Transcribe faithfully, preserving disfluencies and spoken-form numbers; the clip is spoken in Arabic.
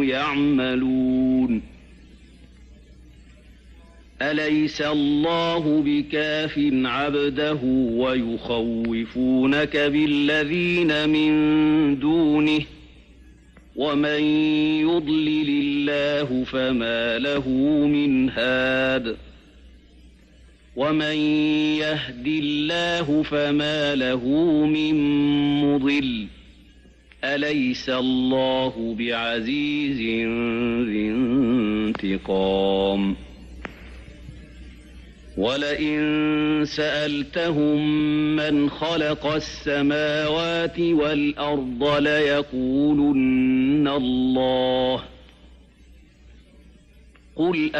يعملون أليس الله بكاف عبده ويخوفونك بالذين من دونه ومن يضلل الله فما له من هاد ومن يهد الله فما له من مضل أليس الله بعزيز ذي انتقام ولئن سألتهم من خلق السماوات والأرض ليقولن الله قل